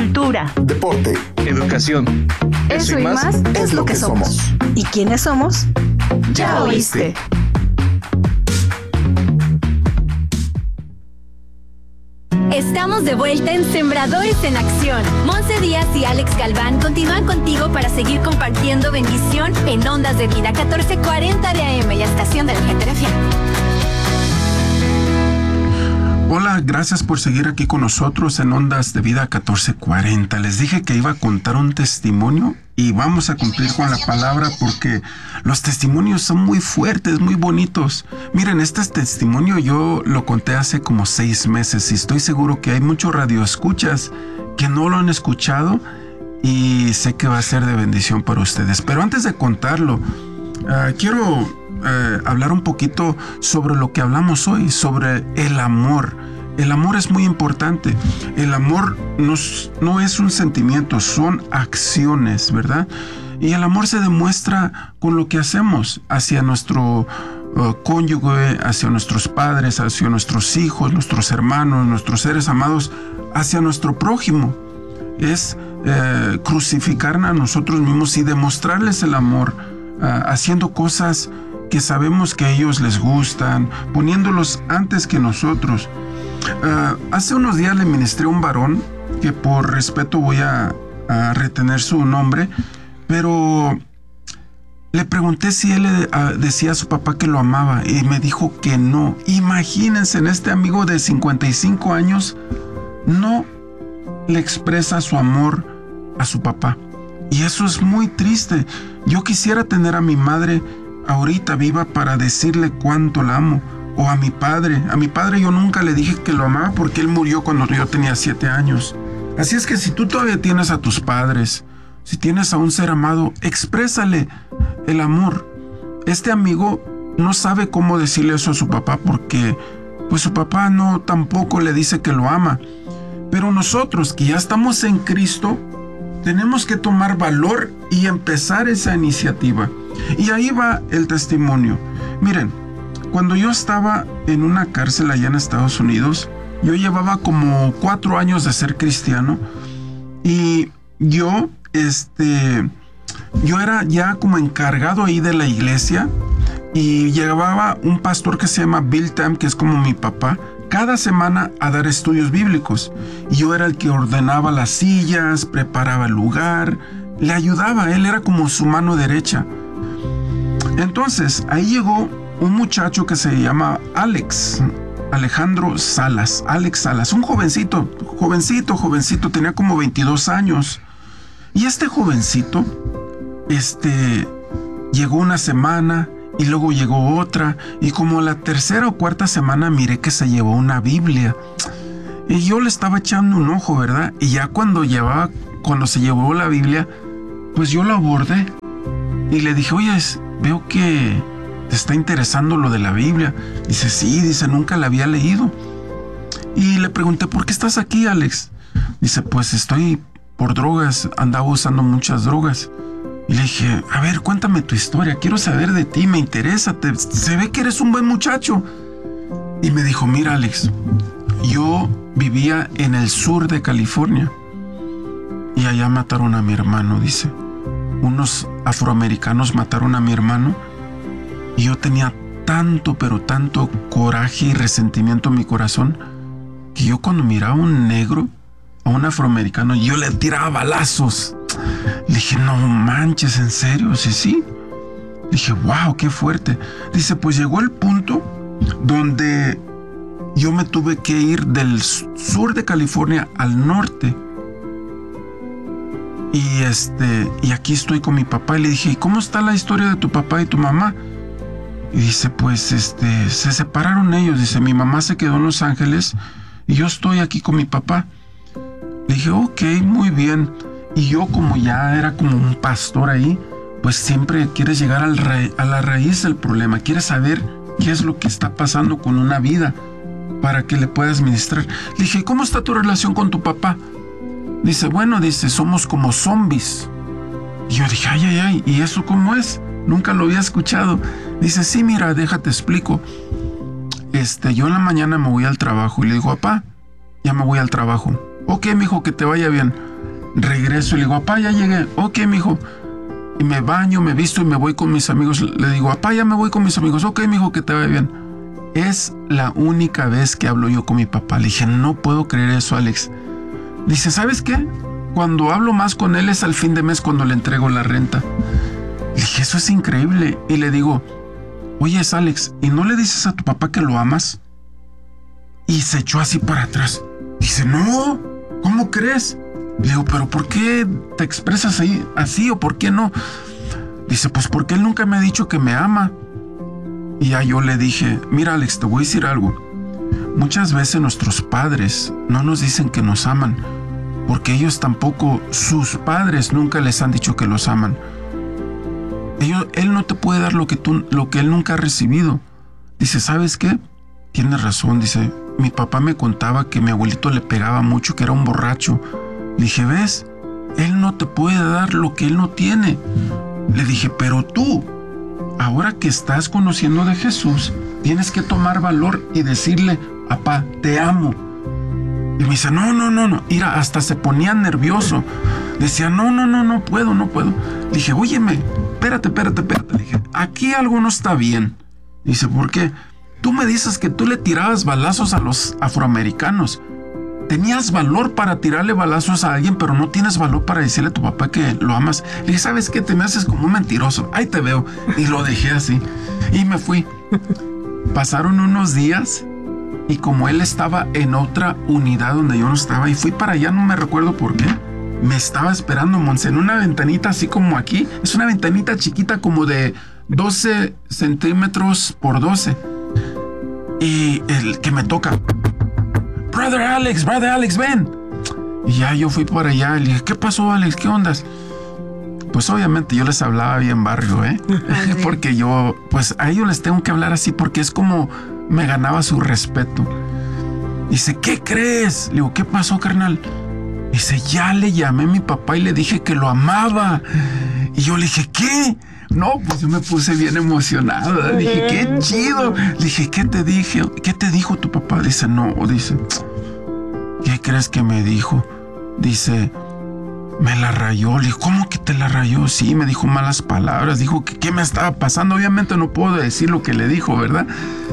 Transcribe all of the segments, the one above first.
cultura, deporte, educación. Eso y más es lo que somos. ¿Y quiénes somos? Ya oíste. Estamos de vuelta en Sembradores en Acción. Monse Díaz y Alex Galván continúan contigo para seguir compartiendo bendición en Ondas de Vida 1440 de AM y estación del GTRF. Hola, gracias por seguir aquí con nosotros en Ondas de Vida 1440. Les dije que iba a contar un testimonio y vamos a cumplir con la palabra porque los testimonios son muy fuertes, muy bonitos. Miren, este testimonio yo lo conté hace como 6 meses y estoy seguro que hay muchos radioescuchas que no lo han escuchado y sé que va a ser de bendición para ustedes. Pero antes de contarlo, quiero hablar un poquito sobre lo que hablamos hoy, sobre el amor. El amor es muy importante. El amor no es un sentimiento, son acciones, ¿verdad? Y el amor se demuestra con lo que hacemos hacia nuestro cónyuge, hacia nuestros padres, hacia nuestros hijos, nuestros hermanos, nuestros seres amados, hacia nuestro prójimo. Es crucificar a nosotros mismos y demostrarles el amor, haciendo cosas que sabemos que a ellos les gustan, poniéndolos antes que nosotros. Hace unos días le ministré a un varón que por respeto voy a retener su nombre, pero le pregunté si él le decía a su papá que lo amaba y me dijo que no. Imagínense, este amigo de 55 años no le expresa su amor a su papá. Y eso es muy triste. Yo quisiera tener a mi madre ahorita viva para decirle cuánto la amo. O a mi padre yo nunca le dije que lo amaba porque él murió cuando yo tenía 7 años. Así es que si tú todavía tienes a tus padres, si tienes a un ser amado, exprésale el amor. Este amigo no sabe cómo decirle eso a su papá porque pues su papá no tampoco le dice que lo ama. Pero nosotros que ya estamos en Cristo, tenemos que tomar valor y empezar esa iniciativa. Y ahí va el testimonio. Miren, cuando yo estaba en una cárcel allá en Estados Unidos, yo llevaba como 4 años de ser cristiano y yo era ya como encargado ahí de la iglesia y llevaba un pastor que se llama Bill Tam, que es como mi papá, cada semana a dar estudios bíblicos. Y yo era el que ordenaba las sillas, preparaba el lugar, le ayudaba, él era como su mano derecha. Entonces, ahí llegó un muchacho que se llama Alejandro Salas, Alex Salas, un jovencito, tenía como 22 años. Y este jovencito, llegó una semana y luego llegó otra, y como la 3ª o 4ª semana miré que se llevó una Biblia. Y yo le estaba echando un ojo, ¿verdad? Y ya cuando se llevó la Biblia, pues yo lo abordé y le dije, oye, veo que ¿te está interesando lo de la Biblia? Dice, sí, nunca la había leído. Y le pregunté, ¿por qué estás aquí, Alex? Dice, pues estoy por drogas, andaba usando muchas drogas. Y le dije, a ver, cuéntame tu historia, quiero saber de ti, me interesa, se ve que eres un buen muchacho. Y me dijo, mira, Alex, yo vivía en el sur de California y allá mataron a mi hermano, dice. Unos afroamericanos mataron a mi hermano. Y yo tenía tanto, pero tanto coraje y resentimiento en mi corazón que yo cuando miraba a un negro, a un afroamericano, yo le tiraba balazos. Le dije, no manches, ¿en serio? Sí. Le dije, wow, qué fuerte. Dice, pues llegó el punto donde yo me tuve que ir del sur de California al norte. Y aquí estoy con mi papá. Y le dije, ¿y cómo está la historia de tu papá y tu mamá? Y dice, pues se separaron ellos. Dice, mi mamá se quedó en Los Ángeles y yo estoy aquí con mi papá. Le dije, ok, muy bien. Y yo, como ya era como un pastor ahí, pues siempre quieres llegar a la raíz del problema. Quieres saber qué es lo que está pasando con una vida para que le puedas ministrar. Le dije, ¿cómo está tu relación con tu papá? Dice, bueno, somos como zombies. Y yo dije, ay, ¿y eso cómo es? Nunca lo había escuchado. Dice, sí, mira, déjate explico. Yo en la mañana me voy al trabajo y le digo, papá, ya me voy al trabajo. Ok, mijo, que te vaya bien. regreso y le digo, papá, ya llegué. Ok, mijo. Y me baño, me visto y me voy con mis amigos. Le digo, papá, ya me voy con mis amigos. Ok, mijo, que te vaya bien. Es la única vez que hablo yo con mi papá. Le dije, no puedo creer eso, Alex. Dice, ¿sabes qué? Cuando hablo más con él es al fin de mes cuando le entrego la renta. Le dije, eso es increíble. Y le digo, oye, Alex, ¿y no le dices a tu papá que lo amas? Y se echó así para atrás. Dice, no, ¿cómo crees? Le digo, ¿pero por qué te expresas así o por qué no? Dice, pues porque él nunca me ha dicho que me ama. Y ya yo le dije, mira, Alex, te voy a decir algo. Muchas veces nuestros padres no nos dicen que nos aman, porque ellos tampoco, sus padres nunca les han dicho que los aman. Él no te puede dar lo que él nunca ha recibido. Dice, ¿sabes qué? Tienes razón, dice, mi papá me contaba que mi abuelito le pegaba mucho, que era un borracho. Le dije, ¿ves? Él no te puede dar lo que él no tiene. Le dije, pero tú, ahora que estás conociendo de Jesús, tienes que tomar valor y decirle, papá, te amo. Y me dice, no. Mira, hasta se ponía nervioso. Decía, no puedo. Le dije, óyeme, espérate. Le dije, aquí algo no está bien. Dice, ¿por qué? Tú me dices que tú le tirabas balazos a los afroamericanos. Tenías valor para tirarle balazos a alguien, pero no tienes valor para decirle a tu papá que lo amas. Le dije, ¿sabes qué? Te me haces como un mentiroso. Ahí te veo. Y lo dejé así. Y me fui. Pasaron unos días y como él estaba en otra unidad donde yo no estaba, y fui para allá, no me recuerdo por qué, me estaba esperando, Monse, en una ventanita así como aquí. Es una ventanita chiquita como de 12 centímetros por 12. Y el que me toca, Brother Alex, ven. Y ya yo fui por allá y le dije, ¿qué pasó, Alex? ¿Qué ondas? Pues obviamente yo les hablaba bien barrio, porque yo, pues a ellos les tengo que hablar así porque es como me ganaba su respeto. Dice, ¿qué crees? Le digo, ¿qué pasó, carnal? Dice, ya le llamé a mi papá y le dije que lo amaba. Y yo le dije, ¿qué? No, pues yo me puse bien emocionado. Dije, qué chido. Le dije, ¿qué te dije? ¿Qué te dijo tu papá? Dice, ¿qué crees que me dijo? Dice, me la rayó. Le dije, ¿cómo que te la rayó? Sí, me dijo malas palabras. Dijo que qué me estaba pasando. Obviamente no puedo decir lo que le dijo, ¿verdad?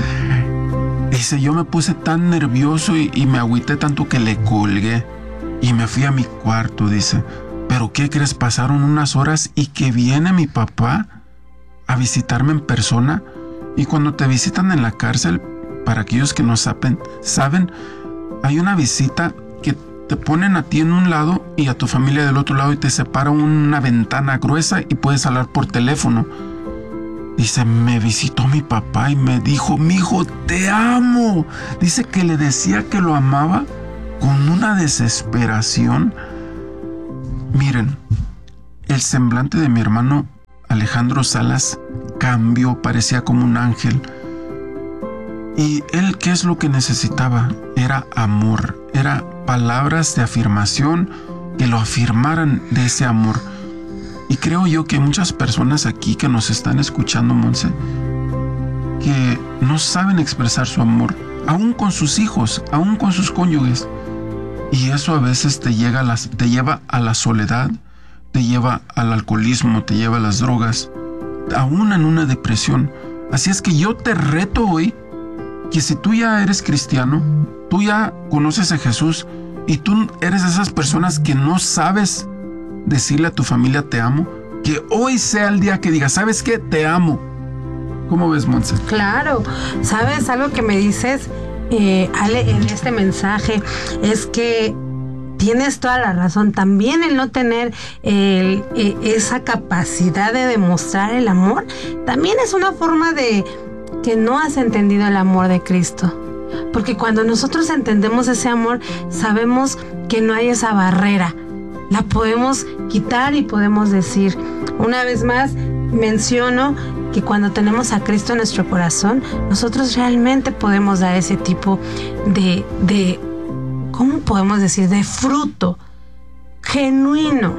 Dice, yo me puse tan nervioso y me agüité tanto que le colgué. Y me fui a mi cuarto, dice. ¿Pero qué crees? Pasaron unas horas y que viene mi papá a visitarme en persona. Y cuando te visitan en la cárcel, para aquellos que no saben, hay una visita que te ponen a ti en un lado y a tu familia del otro lado y te separa una ventana gruesa y puedes hablar por teléfono. Dice, me visitó mi papá y me dijo, mijo, te amo. Dice que le decía que lo amaba con una desesperación. Miren, el semblante de mi hermano Alejandro Salas cambió, parecía como un ángel. Y él, ¿qué es lo que necesitaba? Era amor, era palabras de afirmación que lo afirmaran de ese amor. Y creo yo que muchas personas aquí que nos están escuchando, Monse, que no saben expresar su amor, aún con sus hijos, aún con sus cónyuges. Y eso a veces te lleva a la soledad, te lleva al alcoholismo, te lleva a las drogas, aún en una depresión. Así es que yo te reto hoy que si tú ya eres cristiano, tú ya conoces a Jesús y tú eres de esas personas que no sabes decirle a tu familia te amo, que hoy sea el día que digas, ¿sabes qué? Te amo. ¿Cómo ves, Monse? Claro, ¿sabes? Algo que me dices, Ale, en este mensaje es que tienes toda la razón. También el no tener esa capacidad de demostrar el amor, también es una forma de que no has entendido el amor de Cristo. Porque cuando nosotros entendemos ese amor, sabemos que no hay esa barrera. La podemos quitar y podemos decir, una vez más, menciono que cuando tenemos a Cristo en nuestro corazón, nosotros realmente podemos dar ese tipo de ¿cómo podemos decir? De fruto genuino.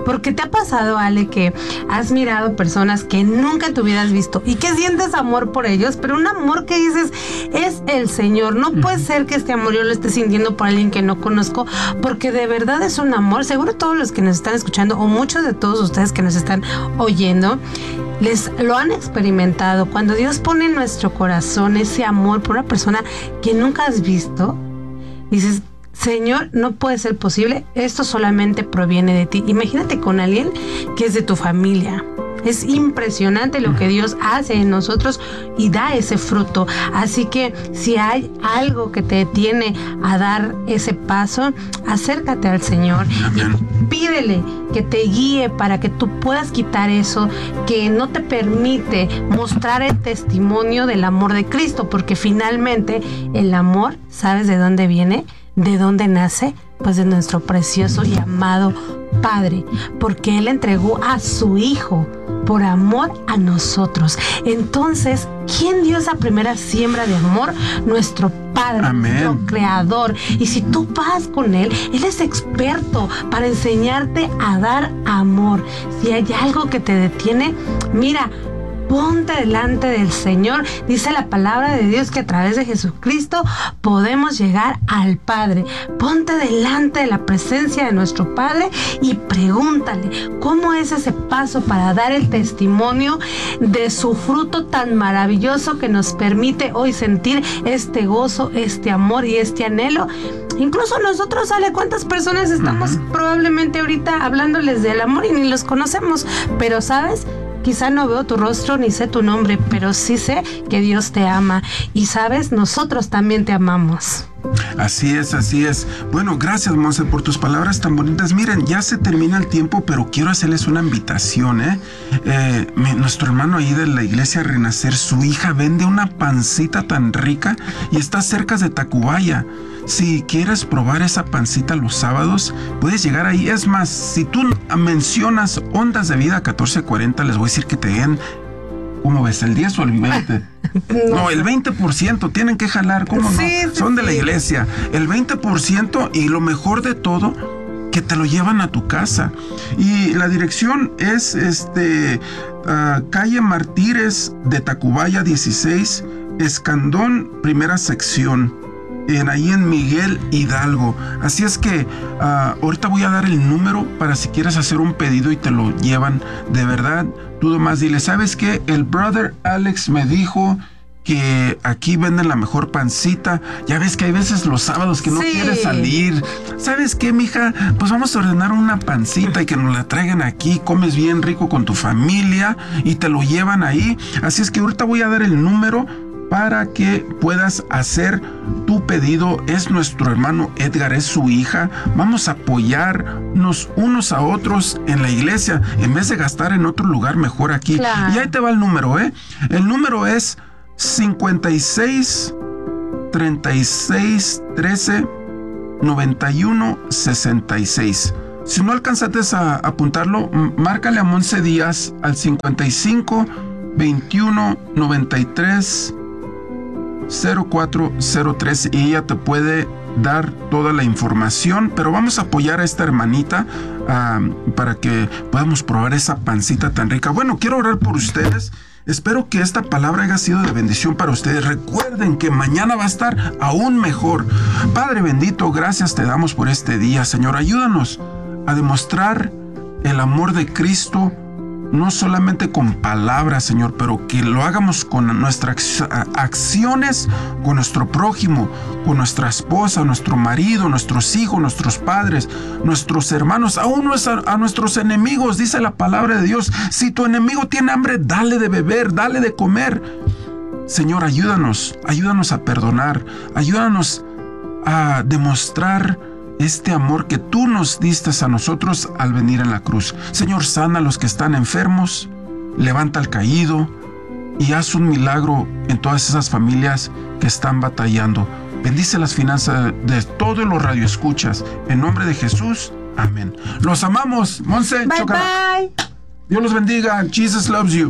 Porque te ha pasado, Ale, que has mirado personas que nunca te hubieras visto y que sientes amor por ellos, pero un amor que dices, es el Señor. No puede ser que este amor yo lo esté sintiendo por alguien que no conozco, porque de verdad es un amor. Seguro todos los que nos están escuchando, o muchos de todos ustedes que nos están oyendo, les lo han experimentado. Cuando Dios pone en nuestro corazón ese amor por una persona que nunca has visto, dices, Señor, no puede ser posible, esto solamente proviene de ti. Imagínate con alguien que es de tu familia. Es impresionante lo que Dios hace en nosotros y da ese fruto. Así que si hay algo que te detiene a dar ese paso, acércate al Señor. Amén. Y pídele que te guíe para que tú puedas quitar eso que no te permite mostrar el testimonio del amor de Cristo, porque finalmente el amor, ¿sabes de dónde viene? ¿De dónde nace? Pues de nuestro precioso y amado Padre, porque Él entregó a su Hijo por amor a nosotros. Entonces, ¿quién dio esa primera siembra de amor? Nuestro Padre, Amén. nuestro Creador. Y si tú vas con Él es experto para enseñarte a dar amor. Si hay algo que te detiene, mira, ponte delante del Señor. Dice la palabra de Dios que a través de Jesucristo podemos llegar al Padre. Ponte delante de la presencia de nuestro Padre y pregúntale cómo es ese paso para dar el testimonio de su fruto tan maravilloso que nos permite hoy sentir este gozo, este amor y este anhelo. Incluso nosotros, Ale, ¿cuántas personas estamos probablemente ahorita hablándoles del amor y ni los conocemos? Pero, ¿sabes? Quizá no veo tu rostro ni sé tu nombre, pero sí sé que Dios te ama. Y sabes, nosotros también te amamos. Así es, así es. Bueno, gracias, Monse, por tus palabras tan bonitas. Miren, ya se termina el tiempo, pero quiero hacerles una invitación, nuestro hermano ahí de la iglesia Renacer, su hija vende una pancita tan rica y está cerca de Tacubaya. Si quieres probar esa pancita los sábados, puedes llegar ahí. Es más, si tú mencionas Ondas de Vida 1440, les voy a decir que te den, ¿cómo ves? ¿El 10 o el 20? No, el 20%, tienen que jalar, ¿cómo no? Sí, Son de la iglesia. El 20% y lo mejor de todo, que te lo llevan a tu casa. Y la dirección es calle Martínez de Tacubaya 16, Escandón, primera sección. Ahí en Miguel Hidalgo. Así es que ahorita voy a dar el número para si quieres hacer un pedido y te lo llevan. De verdad, tú nomás dile, ¿sabes qué? El brother Alex me dijo que aquí venden la mejor pancita. Ya ves que hay veces los sábados que no quieres salir. ¿Sabes qué, mija? Pues vamos a ordenar una pancita y que nos la traigan aquí. Comes bien rico con tu familia y te lo llevan ahí. Así es que ahorita voy a dar el número para que puedas hacer tu pedido. Es nuestro hermano Edgar, es su hija. Vamos a apoyarnos unos a otros en la iglesia en vez de gastar en otro lugar, mejor aquí. Claro. Y ahí te va el número, El número es 56 36 13 91 66. Si no alcanzaste a apuntarlo, márcale a Monse Díaz al 55 21 93 0403 y ella te puede dar toda la información, pero vamos a apoyar a esta hermanita para que podamos probar esa pancita tan rica. Bueno, quiero orar por ustedes. Espero que esta palabra haya sido de bendición para ustedes. Recuerden que mañana va a estar aún mejor. Padre bendito, gracias te damos por este día, Señor. Ayúdanos a demostrar el amor de Cristo, no solamente con palabras, Señor, pero que lo hagamos con nuestras acciones, con nuestro prójimo, con nuestra esposa, nuestro marido, nuestros hijos, nuestros padres, nuestros hermanos, aún a nuestros enemigos. Dice la palabra de Dios, si tu enemigo tiene hambre, dale de beber, dale de comer. Señor, ayúdanos a perdonar, ayúdanos a demostrar este amor que tú nos diste a nosotros al venir en la cruz. Señor, sana a los que están enfermos, levanta al caído y haz un milagro en todas esas familias que están batallando. Bendice las finanzas de todos los radioescuchas. En nombre de Jesús, amén. Los amamos, Monse. Bye, Chócala. bye. Dios los bendiga. Jesus loves you.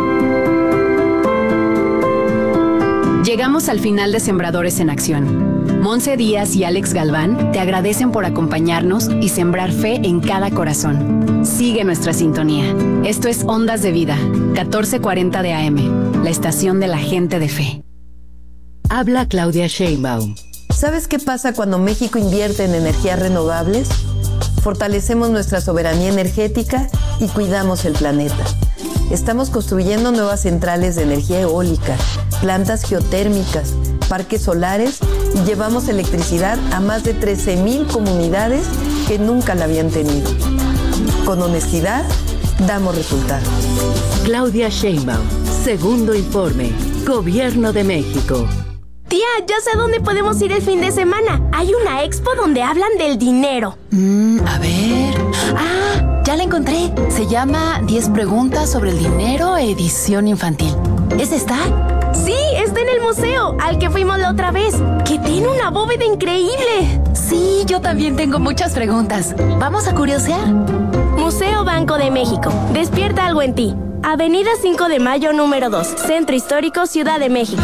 Llegamos al final de Sembradores en Acción. Monse Díaz y Alex Galván te agradecen por acompañarnos y sembrar fe en cada corazón. Sigue nuestra sintonía. Esto es Ondas de Vida, 1440 de AM, la estación de la gente de fe. Habla Claudia Sheinbaum. ¿Sabes qué pasa cuando México invierte en energías renovables? Fortalecemos nuestra soberanía energética y cuidamos el planeta. Estamos construyendo nuevas centrales de energía eólica, plantas geotérmicas, parques solares y llevamos electricidad a más de 13,000 comunidades que nunca la habían tenido. Con honestidad, damos resultados. Claudia Sheinbaum, segundo informe, Gobierno de México. Tía, ya sé dónde podemos ir el fin de semana. Hay una expo donde hablan del dinero. A ver... ya la encontré. Se llama 10 preguntas sobre el dinero, edición infantil. ¿Esa está? Sí, está en el museo, al que fuimos la otra vez, que tiene una bóveda increíble. Sí, yo también tengo muchas preguntas. ¿Vamos a curiosear? Museo Banco de México. Despierta algo en ti. Avenida 5 de Mayo, número 2. Centro Histórico, Ciudad de México.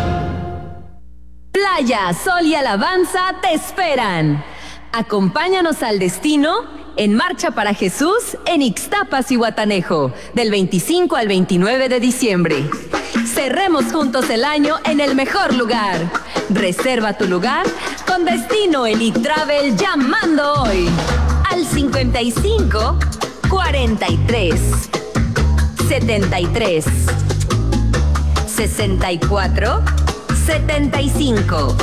Playa, sol y alabanza te esperan. Acompáñanos al destino en Marcha para Jesús en Ixtapas y Guatanejo, del 25 al 29 de diciembre. Cerremos juntos el año en el mejor lugar. Reserva tu lugar con Destino Elite Travel llamando hoy al 55 43 73 64 75.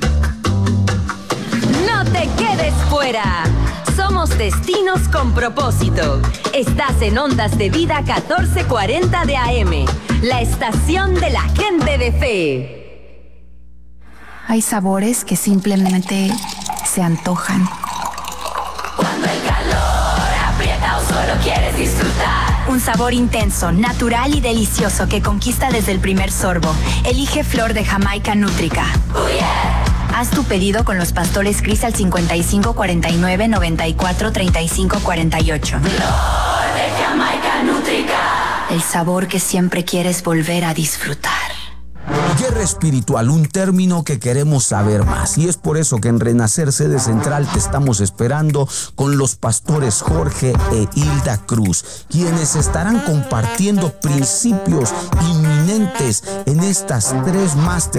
No te quedes fuera. Somos destinos con propósito. Estás en Ondas de Vida 1440 de AM, la estación de la gente de fe. Hay sabores que simplemente se antojan. Cuando el calor aprieta o solo quieres disfrutar. Un sabor intenso, natural y delicioso que conquista desde el primer sorbo. Elige Flor de Jamaica Nútrica. Oh yeah. Haz tu pedido con los pastores Cris al 55 49 94 35 48. Flor de Jamaica Nútrica. El sabor que siempre quieres volver a disfrutar. Guerra espiritual, un término que queremos saber más, y es por eso que en Renacer Sede Central te estamos esperando con los pastores Jorge e Hilda Cruz, quienes estarán compartiendo principios inminentes en estas 3 másteres